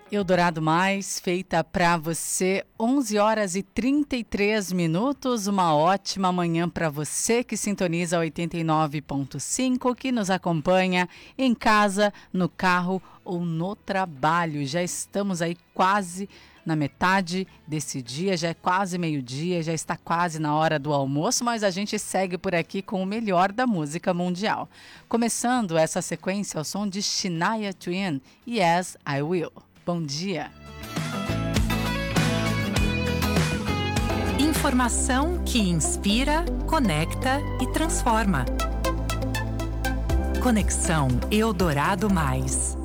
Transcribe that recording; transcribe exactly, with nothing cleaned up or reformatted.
Eldorado Mais, feita para você, onze horas e trinta e três minutos. Uma ótima manhã para você que sintoniza oitenta e nove ponto cinco, que nos acompanha em casa, no carro ou no trabalho. Já estamos aí quase na metade desse dia, já é quase meio-dia, já está quase na hora do almoço, mas a gente segue por aqui com o melhor da música mundial. Começando essa sequência ao som de Shania Twain, Yes, I Will. Bom dia. Informação que inspira, conecta e transforma. Conexão Eldorado Mais.